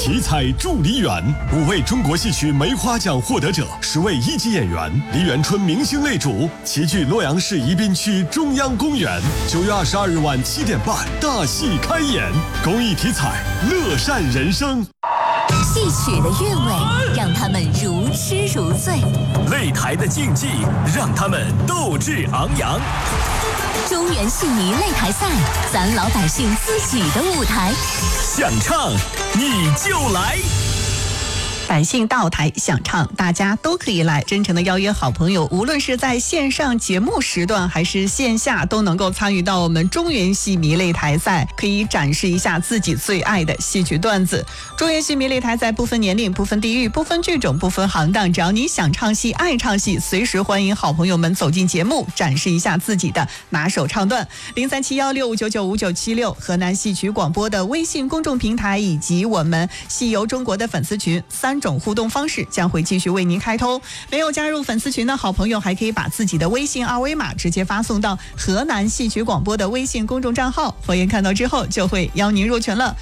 体彩助梨园，5位中国戏曲梅花奖获得者，10位1级演员，梨园春明星擂主，齐聚洛阳市宜宾区中央公园。9月22日晚7点半，大戏开演，公益体彩，乐善人生。 戏曲的韵味让他们如痴如醉， 擂台的竞技让他们斗志昂扬。 中原戏迷擂台赛，咱老百姓自己的舞台， 想唱你就来。 百姓到台想唱，大家都可以来，真诚的邀约好朋友，无论是在线上节目时段还是线下，都能够参与到我们中原戏迷擂台赛，可以展示一下自己最爱的戏曲段子。中原戏迷擂台赛不分年龄、不分地域、不分剧种、不分行当，只要你想唱戏、爱唱戏，随时欢迎好朋友们走进节目，展示一下自己的拿手唱段。037165995976，河南戏曲广播的微信公众平台以及我们戏游中国的粉丝群，3种互动方式将会继续为您开通。没有加入粉丝群的好朋友，还可以把自己的微信二维码直接发送到河南戏曲广播的微信公众账号，火焰看到之后就会邀您入群了。